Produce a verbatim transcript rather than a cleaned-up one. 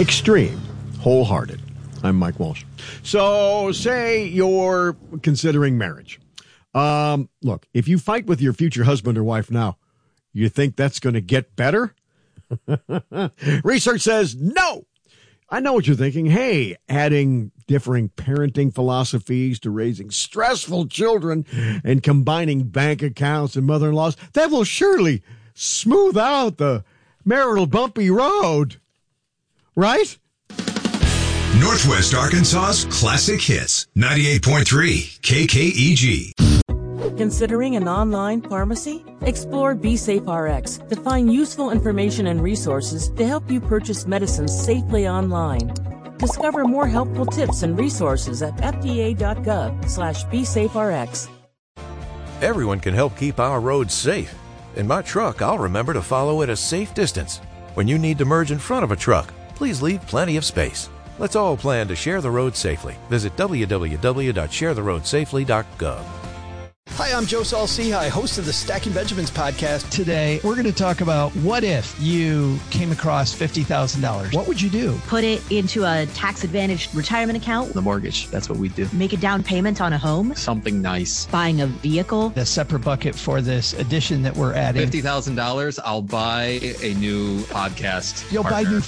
Extreme, wholehearted. I'm Mike Walsh. So say you're considering marriage. Um, look, if you fight with your future husband or wife now, you think that's going to get better? Research says no. I know what you're thinking. Hey, adding differing parenting philosophies to raising stressful children and combining bank accounts and mother-in-laws, that will surely smooth out the marital bumpy road. Right? Northwest Arkansas's classic hits. ninety-eight point three K K E G. Considering an online pharmacy? Explore BeSafeRx to find useful information and resources to help you purchase medicines safely online. Discover more helpful tips and resources at fda.gov slash BeSafeRx. Everyone can help keep our roads safe. In my truck, I'll remember to follow at a safe distance. When you need to merge in front of a truck, please leave plenty of space. Let's all plan to share the road safely. Visit w w w dot share the road safely dot gov. Hi, I'm Joe Saul-Sehy, host of the Stacking Benjamins podcast. Today, we're going to talk about what if you came across fifty thousand dollars. What would you do? Put it into a tax-advantaged retirement account. The mortgage, that's what we do. Make a down payment on a home. Something nice. Buying a vehicle. A separate bucket for this addition that we're adding. fifty thousand dollars, I'll buy a new podcast You'll partner. buy new